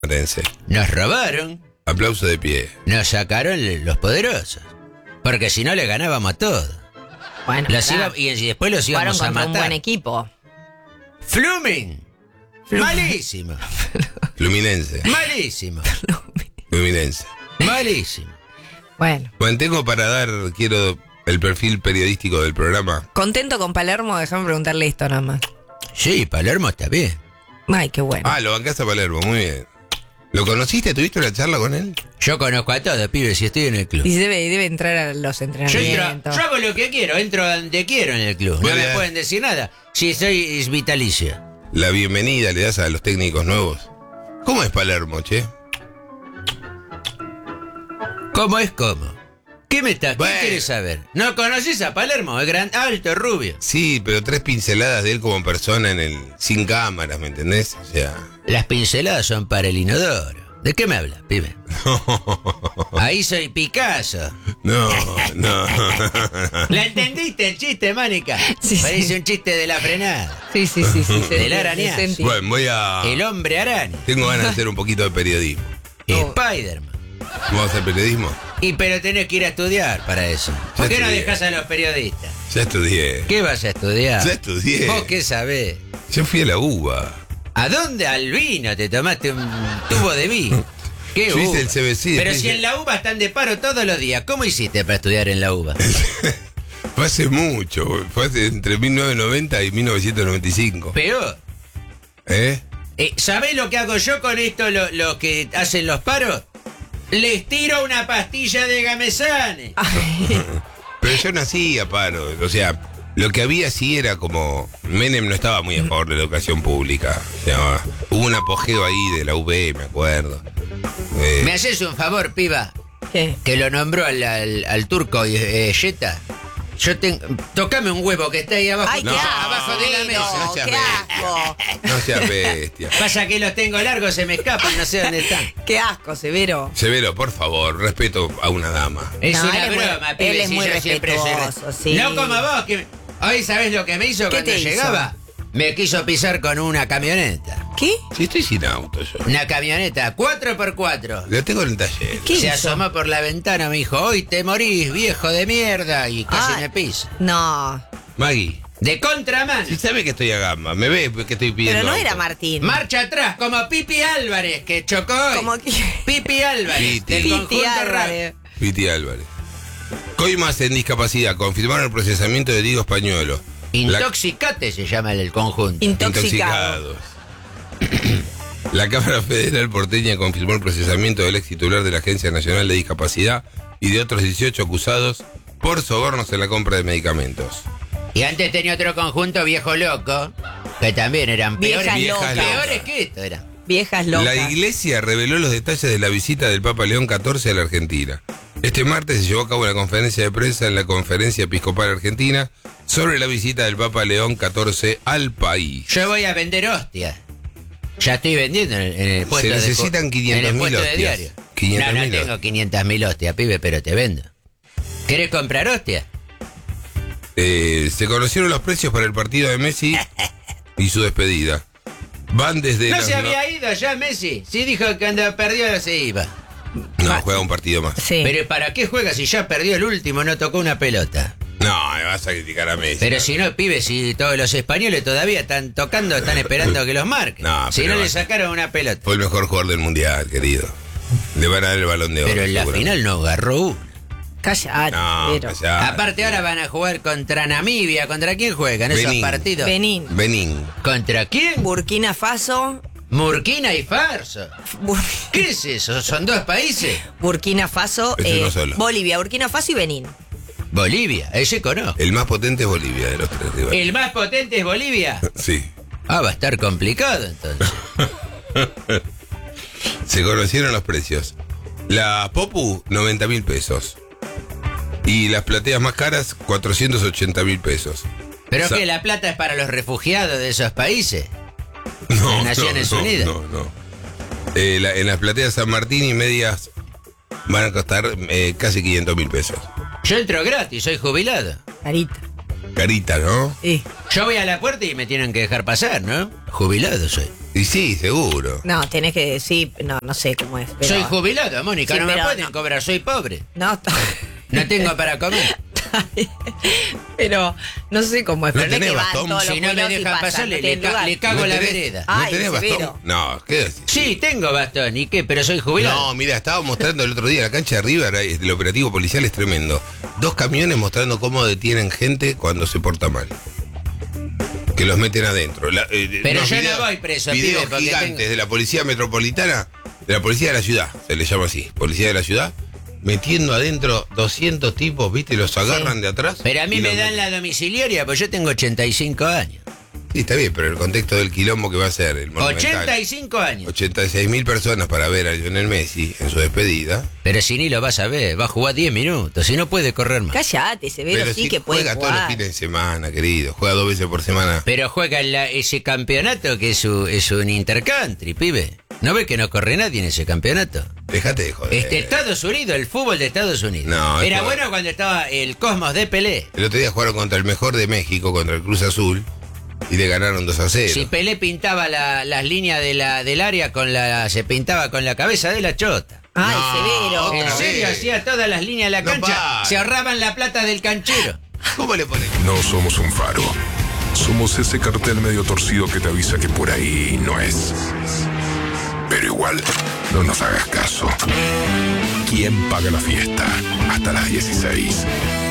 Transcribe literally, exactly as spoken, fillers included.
Platense. Nos robaron. Aplauso de pie. Nos sacaron los poderosos. Porque si no le ganábamos a todos. Bueno, Los claro. iba, y después los íbamos Fueron a contra un matar. buen equipo. Flumin. Malísimo. Fluminense. Malísimo. Fluminense. Malísimo. Bueno. Bueno, tengo para dar, quiero el perfil periodístico del programa. Contento con Palermo, déjame preguntarle esto nada más. Sí, Palermo está bien. Ay, qué bueno. Ah, lo bancás a Palermo, muy bien. ¿Lo conociste? ¿Tuviste una charla con él? Yo conozco a todos, pibes, si estoy en el club. Y debe, debe entrar a los Yo, entrenamientos. entro, yo hago lo que quiero, entro donde quiero en el club. No Bueno, me ya. pueden decir nada. Si soy vitalicio. La bienvenida le das a los técnicos nuevos. ¿Cómo es Palermo, che? ¿Cómo es cómo? ¿Qué me está? ¿Qué Bueno. quieres saber? ¿No conoces a Palermo? Es gran, alto, rubio. Sí, pero tres pinceladas de él como persona en el sin cámaras, ¿me entendés? O sea... Las pinceladas son para el inodoro. ¿De qué me hablas, pibe? Ahí soy Picasso. No, no. ¿La entendiste el chiste, Mónica? Sí, sí. Parece un chiste de la frenada. Sí, sí, sí, sí. se- Del se- arañazo. se entiende. Bueno, voy a... El hombre araña. Tengo ganas de hacer un poquito de periodismo. Oh. Spider-Man. ¿Vamos a hacer periodismo? Y pero tenés que ir a estudiar para eso. ¿Por Ya qué no estudié. dejás a los periodistas? Ya estudié. ¿Qué vas a estudiar? Ya estudié. ¿Vos qué sabés? Yo fui a la UBA. ¿A dónde? Al vino, te tomaste un tubo de vino. ¿Qué Yo hice uva? el C B C, Pero después si hice- en la UBA están de paro todos los días, ¿cómo hiciste para estudiar en la UBA? Fue hace mucho. Fue hace entre mil novecientos noventa y mil novecientos noventa y cinco. Peor. ¿Eh? Eh, ¿Sabés lo que hago yo con esto, lo, lo que hacen los paros? Les tiro una pastilla de Gamesane. Ay, Pero yo no hacía paro. O sea, lo que había sí era como... Menem no estaba muy a favor de la educación pública. O sea, hubo un apogeo ahí de la U B, me acuerdo. Eh, ¿Me haces un favor, piba? ¿qué? Que lo nombró al, al, al turco eh, Yeta. Yo tengo... Tocame un huevo que está ahí abajo. Ay, No, qué No, asco. abajo de la no, mesa. no seas qué asco. no seas bestia. Pasa que los tengo largos, se me escapan, no sé dónde están. Qué asco, Severo. Severo, por favor, respeto a una dama. Es No, una él es muy- broma, él pibe, es si muy yo siempre soy re- respetuoso, sí. No como vos, que... Hoy sabés lo que me hizo ¿Qué cuando te hizo? llegaba. Me quiso pisar con una camioneta. ¿Qué? Si estoy sin auto yo. Una camioneta cuatro por cuatro. Lo tengo en el taller. ¿Qué Se hizo? asomó por la ventana, me dijo, hoy te morís, viejo de mierda. Y casi Ay. me pisa. No. Maggie, De contramano. si sabe que estoy a gamba, me ve que estoy pidiendo Pero no auto. era Martín. Marcha atrás, como Pipi Álvarez, que chocó hoy. Como que- Pipi Álvarez, Piti. del Piti conjunto Álvarez. rap. Piti Álvarez. Coimas en discapacidad, confirmaron el procesamiento de Diego Españuelo. La- Intoxicate se llama el conjunto. Intoxicado. La Cámara Federal porteña confirmó el procesamiento del ex titular de la Agencia Nacional de Discapacidad y de otros dieciocho acusados por sobornos en la compra de medicamentos. Y antes tenía otro conjunto viejo loco, que también eran Viejas peores, locas. peores que esto eran. Viejas locas. La Iglesia reveló los detalles de la visita del Papa León catorce a la Argentina. Este martes se llevó a cabo una conferencia de prensa en la Conferencia Episcopal Argentina sobre la visita del Papa León catorce al país. Yo voy a vender hostias. Ya estoy vendiendo en el, en el puesto Se de necesitan en el quinientas mil puesto de hostias. diario. quinientas no, mil no tengo hostias. quinientas mil hostias, pibe, pero te vendo. ¿Querés comprar hostias? Eh, se conocieron los precios para el partido de Messi y su despedida. Van desde No las se no- había ido ya Messi. Sí dijo que cuando perdió se iba. No, juega un partido más. Sí. Pero ¿para qué juega si ya perdió el último, no tocó una pelota? No, me vas a criticar a Messi. Pero si no, pibe, si todos los españoles todavía están tocando, están esperando que los marquen. No, si pero no le basta. sacaron una pelota. Fue el mejor jugador del mundial, querido. Le van a dar el balón de oro. Pero en la seguramente. final no agarró uno. Callate, No, Severo. callate. Aparte ahora van a jugar contra Namibia. ¿Contra quién juegan esos Benín. partidos? Benín. Benín. ¿Contra quién? Burkina Faso. Murquina y Farso. Bur- ¿Qué es eso? ¿Son dos países? Burkina Faso. Es uno solo. Bolivia, Burkina Faso y Benín. Bolivia, ese conozco. El más potente es Bolivia de los tres rivales. ¿El más potente es Bolivia? Sí. Ah, va a estar complicado entonces. Se conocieron los precios. La Popu, noventa mil pesos. Y las plateas más caras, cuatrocientos ochenta mil pesos. ¿Pero Sa- que la plata es para los refugiados de esos países? No, de Naciones no, no, Unidas. No, no. Eh, la- en las plateas San Martín y medias van a costar eh, casi quinientos mil pesos. Yo entro gratis, soy jubilado. Carita. Carita, ¿no? Sí. Yo voy a la puerta y me tienen que dejar pasar, ¿no? Jubilado soy. Y sí, seguro. No, tenés que decir, no, no sé cómo es. Pero... Soy jubilado, Mónica, Sí, no me pero pueden no. cobrar, soy pobre. No, está- No tengo para comer. pero no sé cómo es. ¿No Pero no es tenés que van bastón? todos los Si no me jubilados y deja pasan, pasar, no le, le tienen ca- lugar. le cago ¿No la tenés- vereda. ¿No Ay, tenés severo. bastón? No, ¿qué decís? Sí, tengo bastón. ¿Y qué? ¿Pero soy jubilado? No, mira, estaba mostrando el otro día la cancha de River, ahí, el operativo policial es tremendo. Dos camiones mostrando cómo detienen gente cuando se porta mal. Que los meten adentro. La- eh, Pero unos yo no videos- voy preso, Videos pibe, porque gigantes tengo- de la policía metropolitana, de la policía de la ciudad, se le llama así, policía de la ciudad, metiendo adentro doscientos tipos, ¿viste? Los agarran de atrás. Pero a mí y me los dan meten. la domiciliaria, pues yo tengo ochenta y cinco años. Sí, está bien, pero el contexto del quilombo que va a ser el Monumental. ochenta y cinco años. ochenta y seis mil personas para ver a Lionel Messi en su despedida. Pero si ni lo vas a ver, va a jugar diez minutos, si no puede correr más. Cállate, Severo, Pero sí si que puede juega todos los jugar. fines de semana, querido. Juega dos veces por semana. Pero juega en la- ese campeonato que es, un- es un intercountry, pibe. ¿No ves que no corre nadie en ese campeonato? Déjate de joder. Este Estados Unidos, el fútbol de Estados Unidos. No, Era esto- bueno cuando estaba el Cosmos de Pelé. El otro día jugaron contra el mejor de México, contra el Cruz Azul, y le ganaron dos a cero. Si Pelé pintaba la- las líneas de la, del área con la. Se pintaba con la cabeza de la chota. Ay, No, Severo. otra En vez. serio, hacía todas las líneas de la No cancha. para. Se ahorraban la plata del canchero. ¿Cómo le ponen? No somos un faro. Somos ese cartel medio torcido que te avisa que por ahí no es. Pero igual, no nos hagas caso. ¿Quién paga la fiesta? Hasta las dieciséis.